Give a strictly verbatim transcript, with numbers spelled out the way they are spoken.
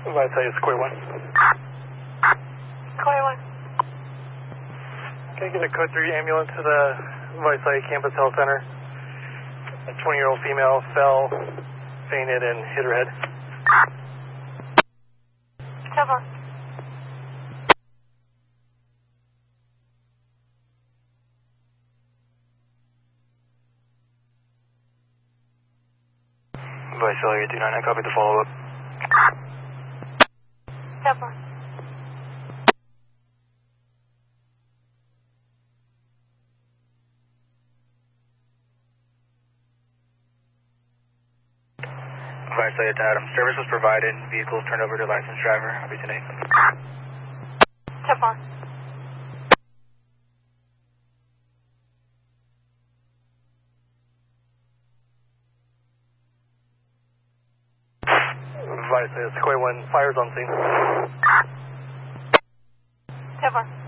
Visalia Square One. Square One. Can I get a code three ambulance to the Visalia Campus Health Center? A twenty-year-old female fell, fainted, and hit her head. Come on. Visalia two nine nine, copy the follow-up. Come on. Visalia to Adam. Service was provided. Vehicles turned over to licensed driver. I'll be today. Come on. Visalia Square One, fires on scene. Come on.